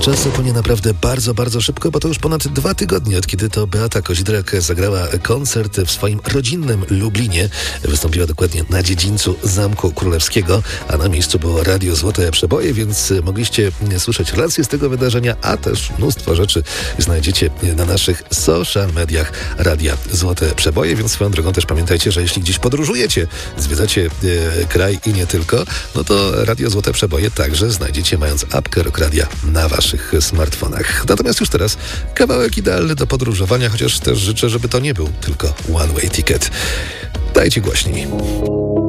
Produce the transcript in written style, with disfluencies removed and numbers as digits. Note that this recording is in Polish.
Czas upłynie naprawdę bardzo, bardzo szybko, bo to już ponad 2 tygodnie, od kiedy to Beata Kozidrak zagrała koncert w swoim rodzinnym Lublinie. Wystąpiła dokładnie na dziedzińcu Zamku Królewskiego, a na miejscu było Radio Złote Przeboje, więc mogliście słyszeć relacje z tego wydarzenia, a też mnóstwo rzeczy znajdziecie na naszych social mediach Radia Złote Przeboje, więc swoją drogą też pamiętajcie, że jeśli gdzieś podróżujecie, zwiedzacie kraj i nie tylko, no to Radio Złote Przeboje także znajdziecie, mając apkę Rock Radia na waszych smartfonach. Natomiast już teraz kawałek idealny do podróżowania, chociaż też życzę, żeby to nie był tylko one way ticket. Dajcie głośniej.